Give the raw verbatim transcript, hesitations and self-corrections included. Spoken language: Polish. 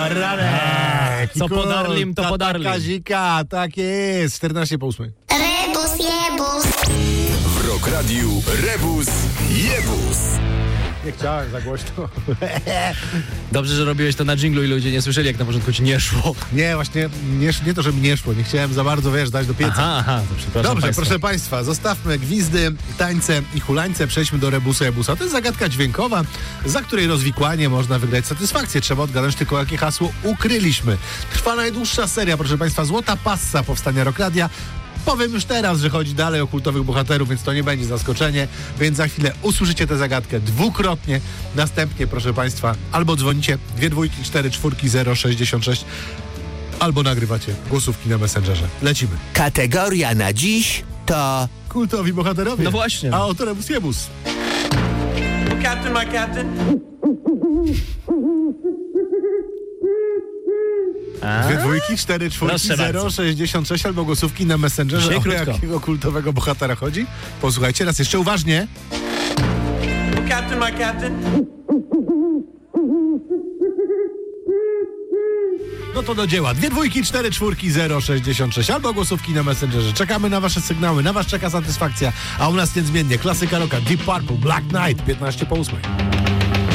Ranek, co podarlim, to podarlim. Kazika, tak jest. czternaście po ósmej. Rebus, jebus. W Rock Radiu Rebus, Jebus. Nie chciałem za głośno. Dobrze, że robiłeś to na dżinglu i ludzie nie słyszeli, jak na początku ci nie szło. Nie, właśnie, nie, nie to, że mi nie szło. Nie chciałem za bardzo, wiesz, dać do pieca. Aha, aha, to przepraszam Dobrze, państwa. proszę państwa, zostawmy gwizdy, tańce i hulańce. Przejdźmy do Rebusa Jebusa. To jest zagadka dźwiękowa, za której rozwikłanie można wygrać satysfakcję. Trzeba odgadnąć tylko, jakie hasło ukryliśmy. Trwa najdłuższa seria, proszę państwa, Złota Passa powstania Rock Radia. Powiem już teraz, że chodzi dalej o kultowych bohaterów, więc to nie będzie zaskoczenie, więc za chwilę usłyszycie tę zagadkę dwukrotnie. Następnie, proszę państwa, albo dzwonicie dwie dwójki, cztery czwórki, zero sześćdziesiąt sześć, albo nagrywacie głosówki na Messengerze. Lecimy. Kategoria na dziś to... Kultowi bohaterowie. No właśnie. A oto Rebus Jebus. Captain, my captain. Dwie dwójki, cztery czwórki, Proszę zero bardzo. sześćdziesiąt sześć albo głosówki na Messengerze. Dzisiaj O krótko. jakiego kultowego bohatera chodzi? Posłuchajcie raz jeszcze uważnie. Captain, my captain. No to do dzieła. Dwie dwójki, cztery czwórki, zero sześćdziesiąt sześć albo głosówki na Messengerze. Czekamy na wasze sygnały, na was czeka satysfakcja, a u nas niezmiennie klasyka rocka Deep Purple, Black Knight, piętnaście po ósmej.